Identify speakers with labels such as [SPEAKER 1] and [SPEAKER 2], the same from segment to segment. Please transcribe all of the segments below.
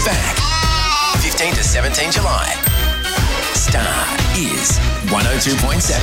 [SPEAKER 1] back. 15 to 17 July. Star is 102.7.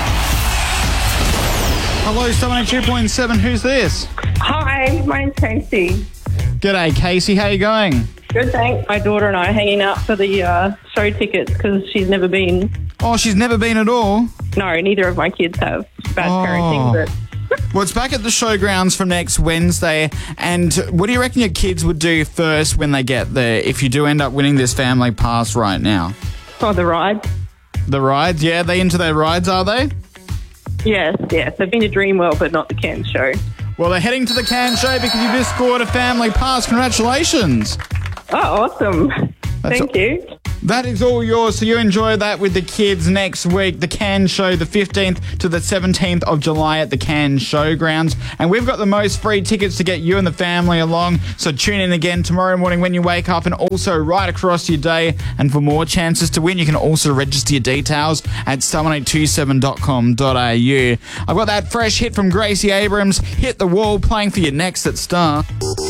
[SPEAKER 2] Hello, 102.7. Who's this?
[SPEAKER 3] Hi, my name's Casey.
[SPEAKER 2] G'day, Casey. How you going?
[SPEAKER 3] Good, thanks. My daughter and I are hanging out for the show tickets because she's never been.
[SPEAKER 2] Oh, she's never been at all?
[SPEAKER 3] No, neither of my kids have. Bad parenting, but...
[SPEAKER 2] Well, it's back at the showgrounds from next Wednesday. And what do you reckon your kids would do first when they get there if you do end up winning this family pass right now?
[SPEAKER 3] Oh, the ride.
[SPEAKER 2] The rides? Yeah, they into their rides, are they?
[SPEAKER 3] Yes. They've been to Dreamworld, but not the Cairns show.
[SPEAKER 2] Well, they're heading to the Cairns show because you just scored a family pass. Congratulations.
[SPEAKER 3] Oh, awesome. Thank you.
[SPEAKER 2] That is all yours, so you enjoy that with the kids next week. The Cairns show, the 15th to the 17th of July at the Cairns Showgrounds. And we've got the most free tickets to get you and the family along, so tune in again tomorrow morning when you wake up and also right across your day. And for more chances to win, you can also register your details at star1827.com.au. I've got that fresh hit from Gracie Abrams, Hit the Wall, playing for you next at Star.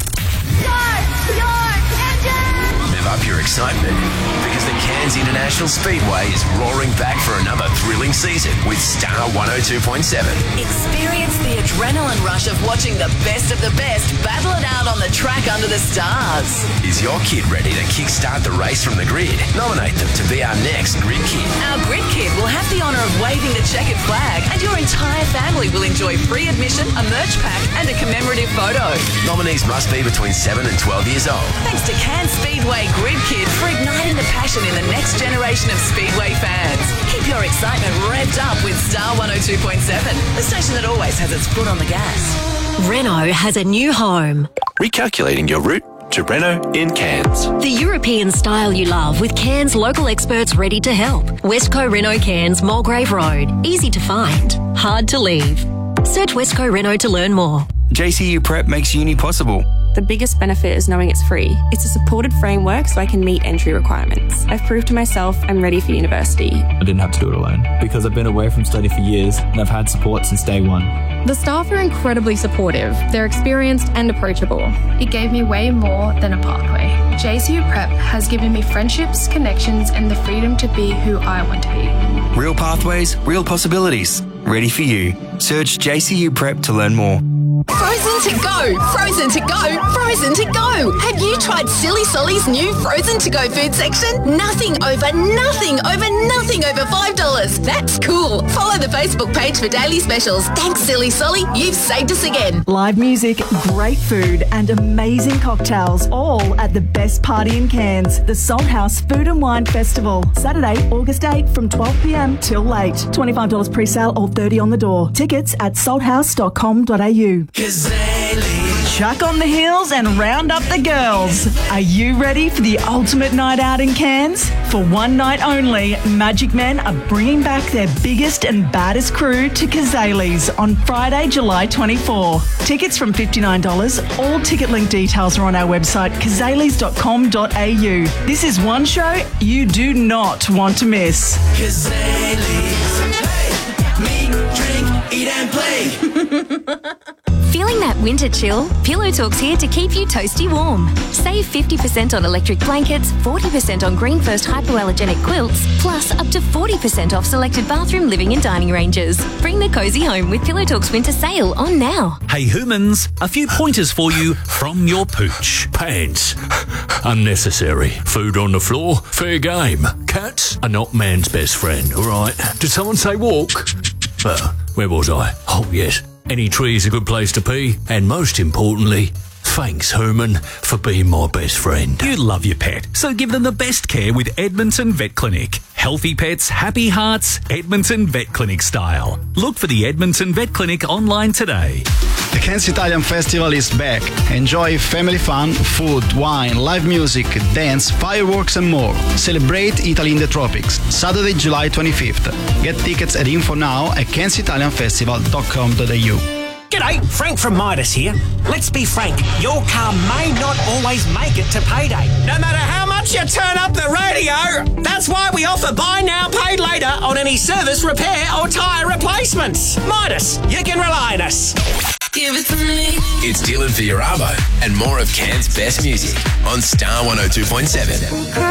[SPEAKER 1] Rev up your excitement because the Cairns International Speedway is roaring back for another thrilling season with Star 102.7.
[SPEAKER 4] Experience the adrenaline rush of watching the best battle it out on the track under the stars.
[SPEAKER 1] Is your kid ready to kickstart the race from the grid? Nominate them to be our next Grid Kid.
[SPEAKER 4] Our Grid Kid will have the honour of waving the checkered flag, and your entire family will enjoy free admission, a merch pack and a commemorative photo.
[SPEAKER 1] Nominees must be between 7 and 12 years old.
[SPEAKER 4] Thanks to Cairns Speedway Grid Kid for igniting the passion in the next generation of Speedway fans. Keep your excitement revved up with Star 102.7, the station that always has its foot on the gas.
[SPEAKER 5] Renault has a new home.
[SPEAKER 1] Recalculating your route to Renault in Cairns.
[SPEAKER 5] The European style you love with Cairns local experts ready to help. Westco Renault Cairns, Mulgrave Road. Easy to find, hard to leave. Search Westco Renault to learn more.
[SPEAKER 6] JCU Prep makes uni possible.
[SPEAKER 7] The biggest benefit is knowing it's free. It's a supported framework so I can meet entry requirements. I've proved to myself I'm ready for university.
[SPEAKER 8] I didn't have to do it alone because I've been away from study for years and I've had support since day one.
[SPEAKER 9] The staff are incredibly supportive. They're experienced and approachable. It gave me way more than a pathway. JCU Prep has given me friendships, connections, and the freedom to be who I want to be.
[SPEAKER 6] Real pathways, real possibilities. Ready for you. Search JCU Prep to learn more.
[SPEAKER 10] Frozen to go! Frozen to go! Frozen to go! Have you tried Silly Solly's new Frozen to go food section? Nothing over $5. That's cool. Follow the Facebook page for daily specials. Thanks, Silly Solly. You've saved us again.
[SPEAKER 11] Live music, great food and amazing cocktails, all at the best party in Cairns, the Salt House Food and Wine Festival. Saturday, August 8 from 12 p.m. till late. $25 pre-sale or $30 on the door. Tickets at salthouse.com.au. Chuck on the heels and round up the girls. Are you ready for the ultimate night out in Cairns? For one night only, Magic Men are bringing back their biggest and baddest crew to Kazali's on Friday, July 24. Tickets from $59. All ticket link details are on our website, kazali's.com.au. This is one show you do not want to miss.
[SPEAKER 12] Kazali's. Hey, meet, drink, eat and play.
[SPEAKER 5] Feeling that winter chill? Pillow Talk's here to keep you toasty warm. Save 50% on electric blankets, 40% on Green First hypoallergenic quilts, plus up to 40% off selected bathroom, living and dining ranges. Bring the cozy home with Pillow Talk's winter sale on now.
[SPEAKER 13] Hey humans, a few pointers for you from your pooch. Pants, unnecessary. Food on the floor, fair game. Cats are not man's best friend, alright? Did someone say walk? Where was I? Oh yes. Any tree is a good place to pee, and most importantly, thanks, Herman, for being my best friend.
[SPEAKER 14] You love your pet, so give them the best care with Edmonton Vet Clinic. Healthy pets, happy hearts, Edmonton Vet Clinic style. Look for the Edmonton Vet Clinic online today.
[SPEAKER 15] The Cairns Italian Festival is back. Enjoy family fun, food, wine, live music, dance, fireworks and more. Celebrate Italy in the tropics. Saturday, July 25th. Get tickets at info now at cairnsitalianfestival.com.au.
[SPEAKER 16] G'day, Frank from Midas here. Let's be frank, your car may not always make it to payday. No matter how much you turn up the radio, that's why we offer buy now, pay later on any service, repair or tyre replacements. Midas, you can rely on us.
[SPEAKER 12] Give it to me.
[SPEAKER 1] It's Dylan for your Arvo and more of Cairns' best music on Star 102.7.